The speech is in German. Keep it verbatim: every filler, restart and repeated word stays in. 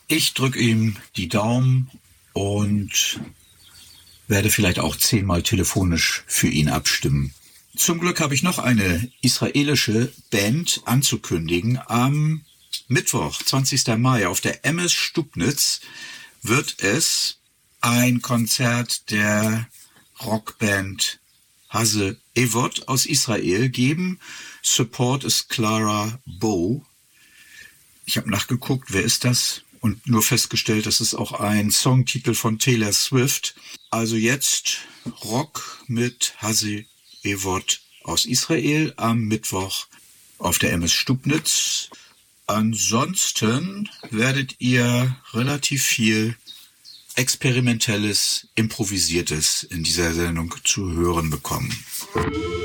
Ich drücke ihm die Daumen und werde vielleicht auch zehnmal telefonisch für ihn abstimmen. Zum Glück habe ich noch eine israelische Band anzukündigen. Am Mittwoch, zwanzigsten Mai, auf der M S Stubnitz wird es ein Konzert der Rockband Hase Evot aus Israel geben. Support ist Clara Bow. Ich habe nachgeguckt, wer ist das? Und nur festgestellt, das ist auch ein Songtitel von Taylor Swift. Also jetzt Rock mit Hase Evot aus Israel am Mittwoch auf der M S Stubnitz. Ansonsten werdet ihr relativ viel Experimentelles, Improvisiertes in dieser Sendung zu hören bekommen.